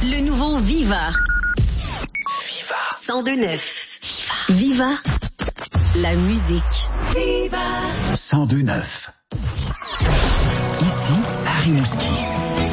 Le nouveau Viva. Viva. 102.9. Viva. La musique. Viva. 102.9. Ici, Harry Mouski.